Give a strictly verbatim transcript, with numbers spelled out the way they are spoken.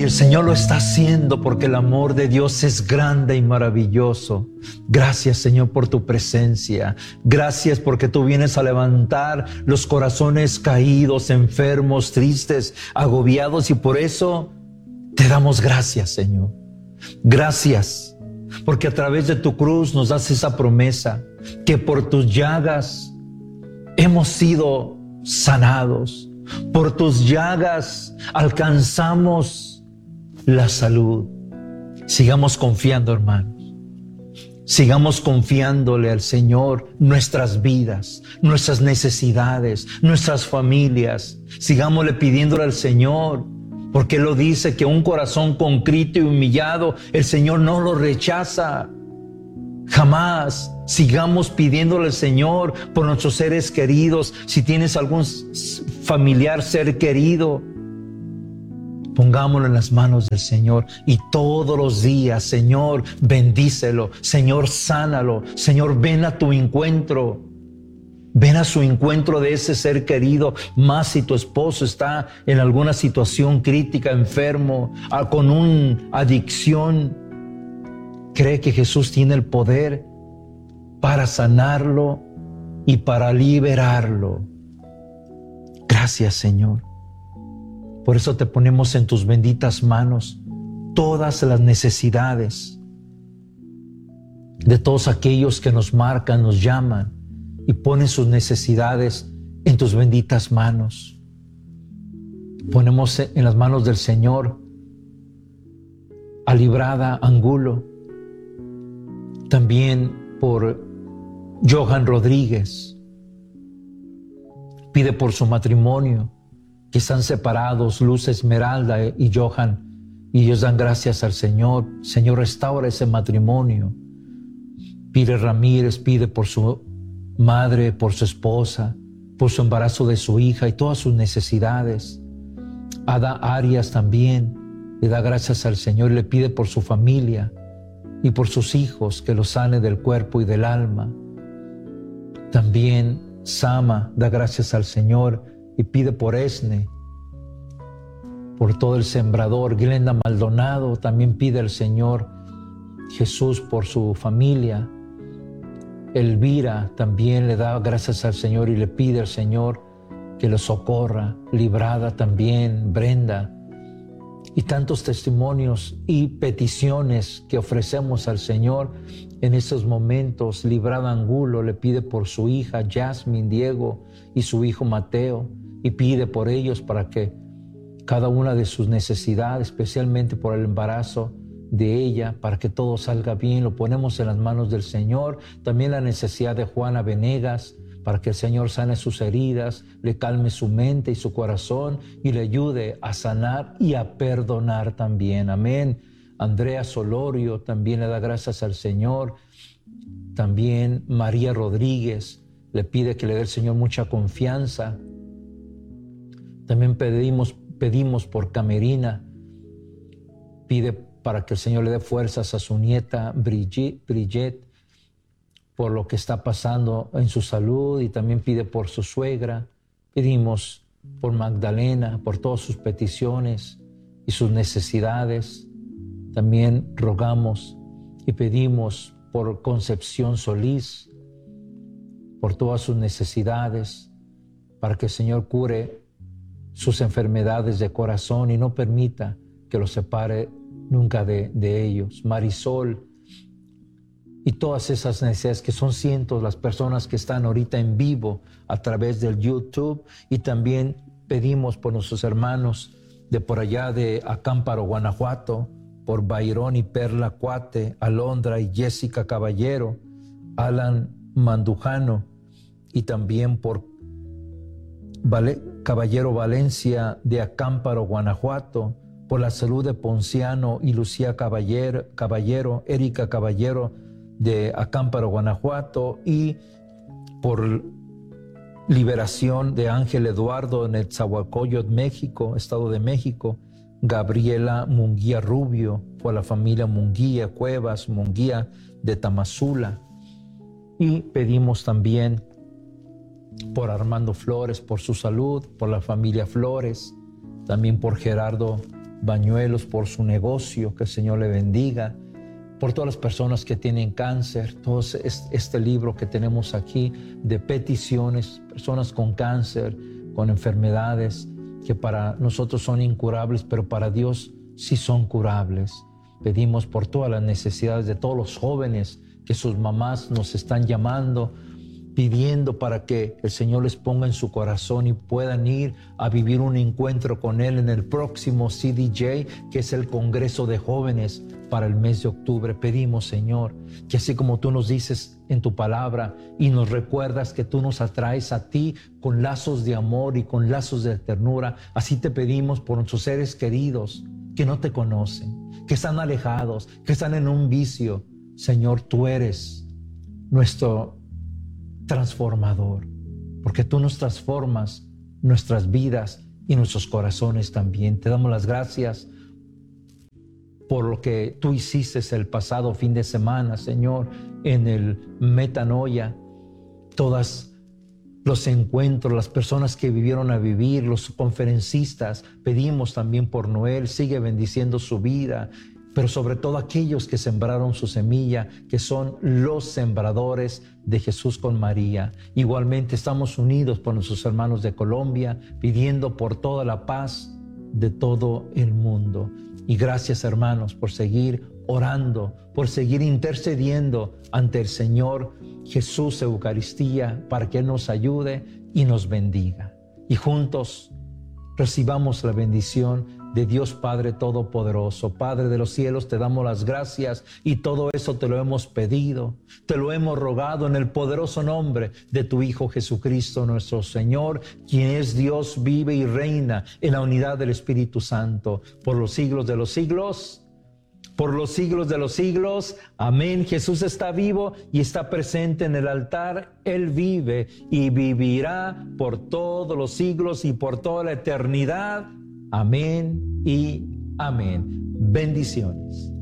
el Señor lo está haciendo porque el amor de Dios es grande y maravilloso. Gracias, Señor, por tu presencia. Gracias porque tú vienes a levantar los corazones caídos, enfermos, tristes, agobiados, y por eso te damos gracias, Señor. Gracias porque a través de tu cruz nos das esa promesa que por tus llagas hemos sido sanados. Por tus llagas alcanzamos la salud. Sigamos confiando, hermanos. Sigamos confiándole al Señor nuestras vidas, nuestras necesidades, nuestras familias. Sigámosle pidiéndole al Señor, porque Él lo dice, que un corazón contrito y humillado, el Señor no lo rechaza. Jamás. Sigamos pidiéndole al Señor por nuestros seres queridos. Si tienes algún familiar, ser querido, pongámoslo en las manos del Señor. Y todos los días, Señor, bendícelo. Señor, sánalo. Señor, ven a tu encuentro. Ven a su encuentro de ese ser querido. Más si tu esposo está en alguna situación crítica, enfermo, con una adicción. Cree que Jesús tiene el poder para sanarlo y para liberarlo. Gracias, Señor. Por eso te ponemos en tus benditas manos todas las necesidades de todos aquellos que nos marcan, nos llaman y ponen sus necesidades en tus benditas manos. Ponemos en las manos del Señor a Librada Angulo, también por Johan Rodríguez. Pide por su matrimonio, que están separados, Luz Esmeralda y Johan, y ellos dan gracias al Señor. Señor, restaura ese matrimonio. Pide Ramírez, pide por su madre, por su esposa, por su embarazo de su hija y todas sus necesidades. Ada Arias también le da gracias al Señor y le pide por su familia y por sus hijos, que los sane del cuerpo y del alma. También Sama da gracias al Señor y pide por Esne, por todo el sembrador. Glenda Maldonado también pide al Señor Jesús por su familia. Elvira también le da gracias al Señor y le pide al Señor que lo socorra. Librada también, Brenda. Y tantos testimonios y peticiones que ofrecemos al Señor en estos momentos. Librada Angulo le pide por su hija Jasmine, Diego y su hijo Mateo, y pide por ellos para que cada una de sus necesidades, especialmente por el embarazo de ella, para que todo salga bien, lo ponemos en las manos del Señor. También la necesidad de Juana Venegas, para que el Señor sane sus heridas, le calme su mente y su corazón y le ayude a sanar y a perdonar también. Amén. Andrea Solorio también le da gracias al Señor. También María Rodríguez le pide que le dé al Señor mucha confianza. También pedimos, pedimos por Camerina. Pide para que el Señor le dé fuerzas a su nieta Brigitte, Brigitte por lo que está pasando en su salud, y también pide por su suegra. Pedimos por Magdalena, por todas sus peticiones y sus necesidades. También rogamos y pedimos por Concepción Solís, por todas sus necesidades, para que el Señor cure sus enfermedades de corazón y no permita que los separe nunca de, de ellos. Marisol, y todas esas necesidades, que son cientos las personas que están ahorita en vivo a través del YouTube. Y también pedimos por nuestros hermanos de por allá de Acámparo, Guanajuato, por Bayrón y Perla Cuate, Alondra y Jessica Caballero, Alan Mandujano, y también por Vale, Caballero Valencia de Acámparo, Guanajuato, por la salud de Ponciano y Lucía Caballero, Caballero Erika Caballero de Acámparo, Guanajuato, y por liberación de Ángel Eduardo en Netzahualcóyotl, México, Estado de México. Gabriela Munguía Rubio, por la familia Munguía Cuevas, Munguía de Tamazula. Y pedimos también por Armando Flores, por su salud, por la familia Flores, también por Gerardo Bañuelos por su negocio, que el Señor le bendiga, por todas las personas que tienen cáncer, todo este libro que tenemos aquí de peticiones, personas con cáncer, con enfermedades que para nosotros son incurables, pero para Dios sí son curables. Pedimos por todas las necesidades de todos los jóvenes que sus mamás nos están llamando, pidiendo para que el Señor les ponga en su corazón y puedan ir a vivir un encuentro con Él en el próximo C D J, que es el Congreso de Jóvenes para el mes de octubre. Pedimos, Señor, que así como tú nos dices en tu palabra y nos recuerdas que tú nos atraes a ti con lazos de amor y con lazos de ternura, así te pedimos por nuestros seres queridos que no te conocen, que están alejados, que están en un vicio. Señor, tú eres nuestro transformador, porque tú nos transformas nuestras vidas y nuestros corazones también. Te damos las gracias por lo que tú hiciste el pasado fin de semana, Señor, en el Metanoia, todos los encuentros, las personas que vivieron a vivir, los conferencistas. Pedimos también por Noel, sigue bendiciendo su vida, pero sobre todo aquellos que sembraron su semilla, que son los sembradores de Jesús con María. Igualmente estamos unidos por nuestros hermanos de Colombia, pidiendo por toda la paz de todo el mundo. Y gracias, hermanos, por seguir orando, por seguir intercediendo ante el Señor Jesús Eucaristía, para que Él nos ayude y nos bendiga. Y juntos recibamos la bendición de Dios Padre Todopoderoso. Padre de los cielos, te damos las gracias y todo eso te lo hemos pedido, te lo hemos rogado en el poderoso nombre de tu Hijo Jesucristo nuestro Señor, quien es Dios, vive y reina en la unidad del Espíritu Santo por los siglos de los siglos. Por los siglos de los siglos. Amén. Jesús está vivo y está presente en el altar. Él vive y vivirá por todos los siglos y por toda la eternidad. Amén y amén. Bendiciones.